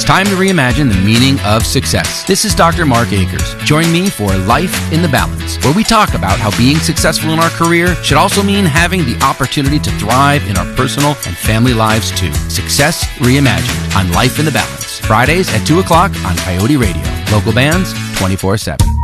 time to reimagine the meaning of success. This is Dr. Mark Akers. Join me for Life in the Balance, where we talk about how being successful in our career should also mean having the opportunity to thrive in our personal and family lives too. Success Reimagined on Life in the Balance. Fridays at 2 o'clock on Coyote Radio. Local bands 24/7.